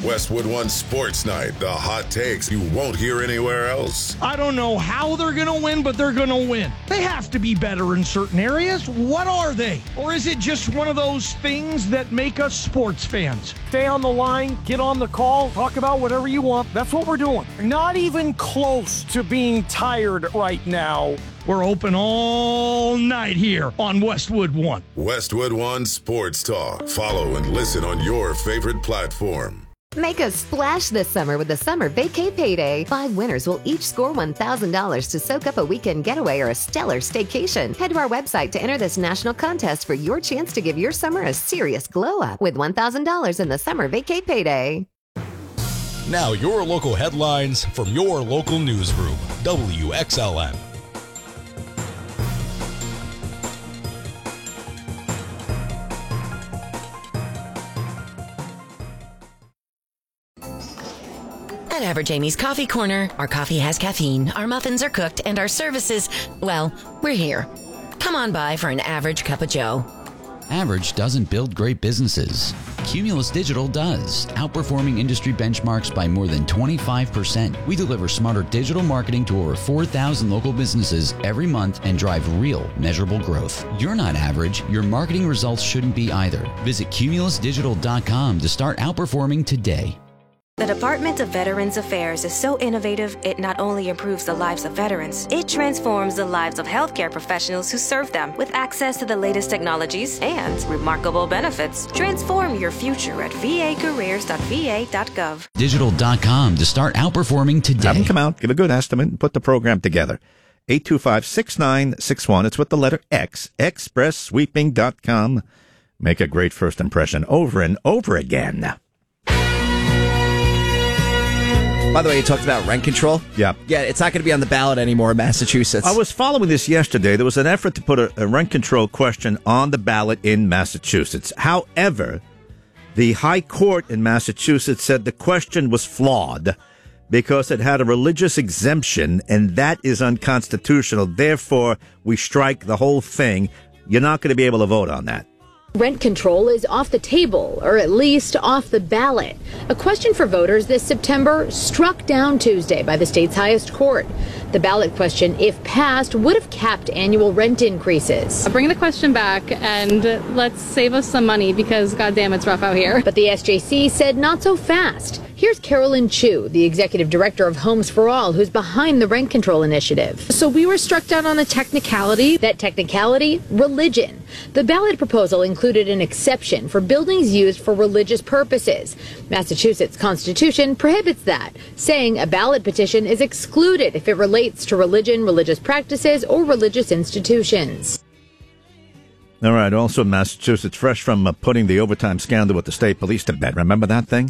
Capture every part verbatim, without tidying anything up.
Westwood One Sports Night. The hot takes you won't hear anywhere else. I don't know how they're going to win, but they're going to win. They have to be better in certain areas. What are they? Or is it just one of those things that make us sports fans? Stay on the line, get on the call, talk about whatever you want. That's what we're doing. Not even close to being tired right now. We're open all night here on Westwood One. Westwood One Sports Talk. Follow and listen on your favorite platform. Make a splash this summer with the Summer Vacay Payday. Five winners will each score one thousand dollars to soak up a weekend getaway or a stellar staycation. Head to our website to enter this national contest for your chance to give your summer a serious glow-up with one thousand dollars in the Summer Vacay Payday. Now your local headlines from your local newsroom. W X L N. At Average Amy's Coffee Corner, our coffee has caffeine, our muffins are cooked, and our services, well, we're here. Come on by for an average cup of joe. Average doesn't build great businesses. Cumulus Digital does, outperforming industry benchmarks by more than twenty-five percent. We deliver smarter digital marketing to over four thousand local businesses every month and drive real, measurable growth. You're not average. Your marketing results shouldn't be either. Visit cumulus digital dot com to start outperforming today. The Department of Veterans Affairs is so innovative, it not only improves the lives of veterans, it transforms the lives of healthcare professionals who serve them with access to the latest technologies and remarkable benefits. Transform your future at v a careers dot v a dot gov. digital dot com to start outperforming today. Have them come out, give a good estimate, and put the program together. eight two five, six nine six one. It's with the letter X. express sweeping dot com. Make a great first impression over and over again. By the way, you talked about rent control. Yeah. Yeah, it's not going to be on the ballot anymore in Massachusetts. I was following this yesterday. There was an effort to put a, a rent control question on the ballot in Massachusetts. However, the High Court in Massachusetts said the question was flawed because it had a religious exemption, and that is unconstitutional. Therefore, we strike the whole thing. You're not going to be able to vote on that. Rent control is off the table, or at least off the ballot. A question for voters this September struck down Tuesday by the state's highest court. The ballot question, if passed, would have capped annual rent increases. Bring the question back and let's save us some money because, goddamn, it's rough out here. But the S J C said not so fast. Here's Carolyn Chu, the executive director of Homes for All, who's behind the rent control initiative. So we were struck down on the technicality. That technicality? Religion. The ballot proposal included an exception for buildings used for religious purposes. Massachusetts Constitution prohibits that, saying a ballot petition is excluded if it relates to religion, religious practices, or religious institutions. All right. Also, Massachusetts, fresh from uh, putting the overtime scandal with the state police to bed. Remember that thing?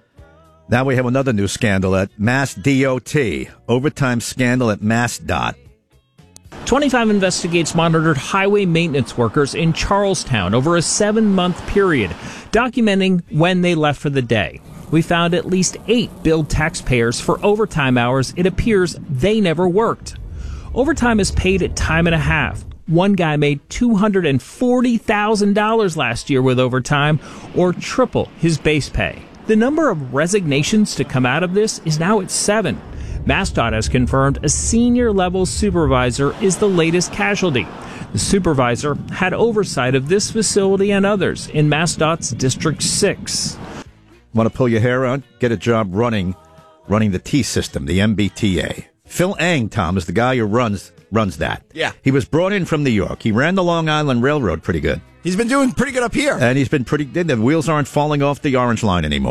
Now we have another new scandal at Mass D O T. Overtime scandal at MassDOT. twenty-five Investigates monitored highway maintenance workers in Charlestown over a seven-month period, documenting when they left for the day. We found at least eight billed taxpayers for overtime hours it appears they never worked. Overtime is paid at time and a half. One guy made two hundred forty thousand dollars last year with overtime, or triple his base pay. The number of resignations to come out of this is now at seven. MassDOT has confirmed a senior-level supervisor is the latest casualty. The supervisor had oversight of this facility and others in MassDOT's District six. Want to pull your hair out? Get a job running running the T system, the M B T A. Phil Eng, Tom, is the guy who runs runs that. Yeah. He was brought in from New York. He ran the Long Island Railroad pretty good. He's been doing pretty good up here. And he's been pretty good. The wheels aren't falling off the orange line anymore.